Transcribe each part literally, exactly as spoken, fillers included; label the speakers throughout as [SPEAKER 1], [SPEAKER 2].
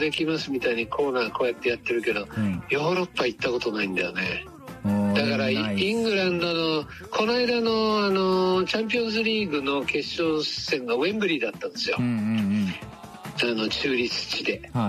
[SPEAKER 1] できますみたいにコーナーこうやってやってるけど、うん、ヨーロッパ行ったことないんだよね。だからイングランドのこの間のあのチャンピオンズリーグの決勝戦がウェンブリーだったんですよ、うんうんうん、あの中立地で、はい、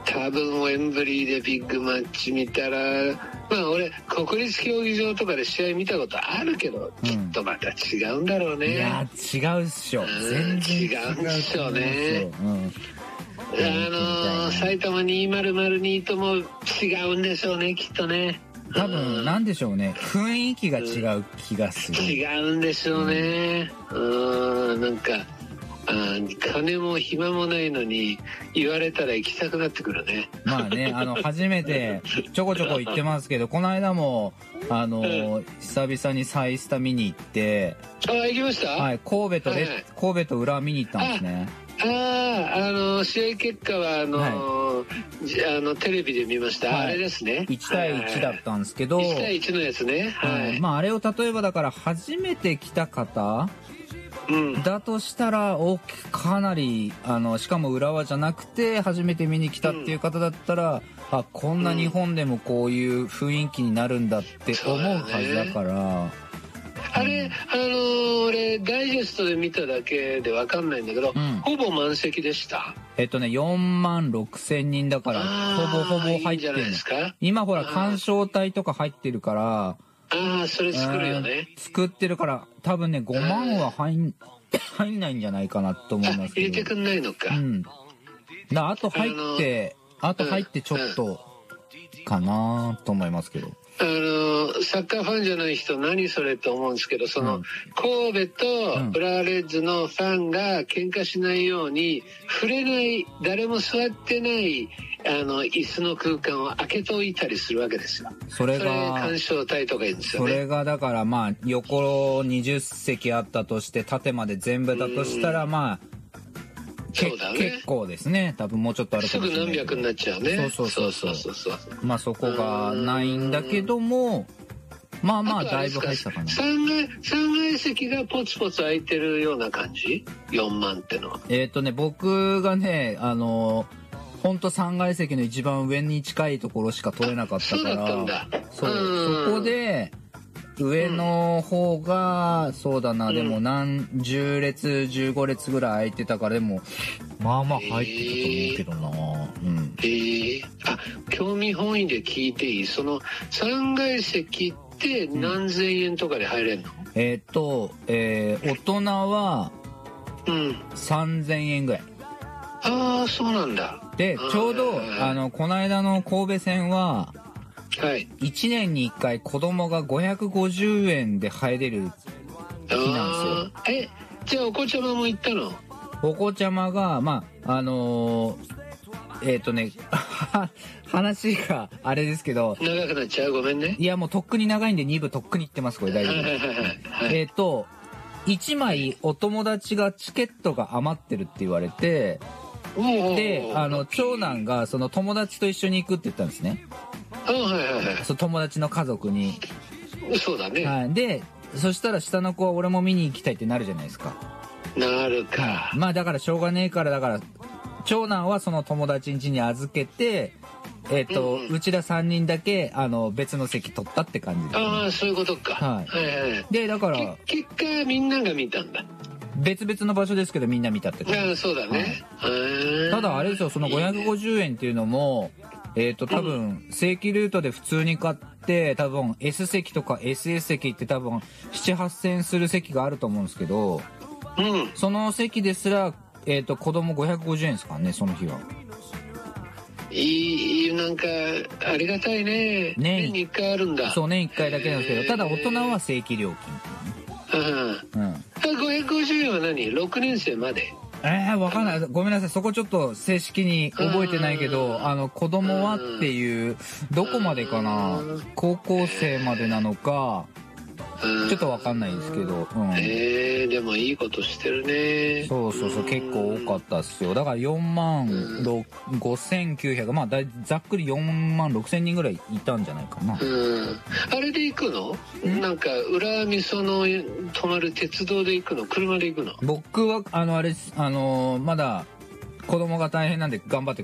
[SPEAKER 1] 多分ウェンブリーでビッグマッチ見たら、まあ俺国立競技場とかで試合見たことあるけど、うん、きっとまた違うんだろうね。
[SPEAKER 2] いや違うっしょ、うん、全然違
[SPEAKER 1] うんでしょうね、うん、あの埼玉にせんにとも違うんでしょうねきっとね。
[SPEAKER 2] 多分なんでしょうね、雰囲気が違う気がする、
[SPEAKER 1] うん、違うんでしょうね、うん、うんなんかあ金も暇もないのに言われたら行きたくなってくるね。
[SPEAKER 2] まあね、あの初めてちょこちょこ行ってますけどこの間もあの、うん、久々にサイスタ見に行って。
[SPEAKER 1] あ行きました。
[SPEAKER 2] はい、神戸とレ、はい、神戸と浦和見に行ったんですね。
[SPEAKER 1] ああ、あの試合結果はあの、はい、あのテレビで見ました、はい、あれですね
[SPEAKER 2] いち対いちだったんですけど、はい、
[SPEAKER 1] いち対いちのやつね、はい、
[SPEAKER 2] まああれを例えばだから初めて来た方、うん、だとしたら大きかなりあのしかも浦和じゃなくて初めて見に来たっていう方だったら、うん、あこんな日本でもこういう雰囲気になるんだって思うはずだから、
[SPEAKER 1] あれ、あのー、俺ダイジェストで見ただけで分かんないんだけど、うん、ほぼ満席でした。
[SPEAKER 2] えっとねよんまんろくせんにんだからほぼほぼ入ってる。いいんじゃないですか。今ほら鑑賞隊とか入ってるから、
[SPEAKER 1] ああそれ作るよね、
[SPEAKER 2] 作ってるから多分ねごまんは入ん入んないんじゃないかなと思いますけど。
[SPEAKER 1] 入れてくんないのか、うん、
[SPEAKER 2] だあと入って、あのー、あと入ってちょっとかなと思いますけど、
[SPEAKER 1] あのサッカーファンじゃない人何それと思うんですけど、その、うん、神戸と浦和レッズのファンが喧嘩しないように触れない誰も座ってないあの椅子の空間を開けておいたりするわけですよ。
[SPEAKER 2] それが
[SPEAKER 1] 鑑賞帯とか言うんですよね。
[SPEAKER 2] それがだからまあ横にじゅっせきあったとして縦まで全部だとしたらまあ
[SPEAKER 1] そうだね、
[SPEAKER 2] 結構ですね。多分もうちょっとあるかもしれない。
[SPEAKER 1] すぐ何百になっちゃうね。
[SPEAKER 2] そうそうそうそうそう。まあそこがないんだけども、まあまあだいぶ入ったかな。
[SPEAKER 1] さんがい、さんがい席がポツポツ空いてるような感じ？よんまんってのは。
[SPEAKER 2] えっとね、僕がね、あの、ほんとさんがい席の一番上に近いところしか取れなかったから。そうだったんだ。そう、そこで、上の方が、うん、そうだな、でも何十列じゅうご列ぐらい空いてたからでもまあまあ入ってたと思うけどな、うん、
[SPEAKER 1] えー、あ興味本位で聞いていい？そのさんがい席って何千円とかで入れるの？うん、
[SPEAKER 2] えー、っと、えー、大人はさんぜんえんぐらい、うん、
[SPEAKER 1] ああそうなんだ。
[SPEAKER 2] でちょうどあのこの間の神戸戦は
[SPEAKER 1] はい、
[SPEAKER 2] いちねんにいっかい子供がごひゃくごじゅうえんで入れる日なんです
[SPEAKER 1] よ。えじゃあお子ちゃまも行ったの？
[SPEAKER 2] お子ちゃまがまああのー、えっ、ー、とね話があれですけど
[SPEAKER 1] 長くなっちゃうごめんね。
[SPEAKER 2] いやもうとっくに長いんでに部とっくに行ってます。これ大丈夫です。えっといちまいお友達がチケットが余ってるって言われて、であの長男がその友達と一緒に行くって言ったんですね。
[SPEAKER 1] あはいはいはい、
[SPEAKER 2] そう友達の家族に。
[SPEAKER 1] そうだね、
[SPEAKER 2] はい、でそしたら下の子は俺も見に行きたいってなるじゃないですか。
[SPEAKER 1] なるか、は
[SPEAKER 2] い、まあだからしょうがねえからだから長男はその友達ん家に預けてえっ、ー、と、うんうん、うちらさんにんだけあの別の席取ったって感じです、ね、
[SPEAKER 1] ああそういうことか、はい、はいはい。
[SPEAKER 2] でだから
[SPEAKER 1] 結果みんなが見たんだ。
[SPEAKER 2] 別々の場所ですけどみんな見たって感じ。
[SPEAKER 1] ああそうだね、
[SPEAKER 2] はい、ただあれですよそのごひゃくごじゅうえんっていうのもえっ、ー、と多分正規ルートで普通に買って多分 S 席とか エスエス 席って多分なな、はっせんする席があると思うんですけど、うん、その席ですらえっ、ー、と子供ごひゃくごじゅうえんですからねその日は。
[SPEAKER 1] いいなんかありがたいね。年にいっかいあるんだ。
[SPEAKER 2] そう年いっかいだけなんですけど、ただ大人は正規料金、
[SPEAKER 1] うんうん、ごひゃくごじゅうえんは何ろくねん生まで？
[SPEAKER 2] えー、わかんない。ごめんなさい。そこちょっと正式に覚えてないけど、あの、子供はっていう、どこまでかな？高校生までなのか、ちょっとわかんないですけど。うん、
[SPEAKER 1] えー、でもいいことしてるね。
[SPEAKER 2] そうそうそう、結構多かったっすよ。だからよんまんごせんきゅうひゃく、まあだいざっくりよんまんろくせんにんぐらいいたんじゃないかな。
[SPEAKER 1] うん。あれで行くの？なんか、浦和美園の泊まる鉄道で行くの？車で行くの？
[SPEAKER 2] 僕は、あの、あれ、あの、まだ、子供が大変なんで頑張って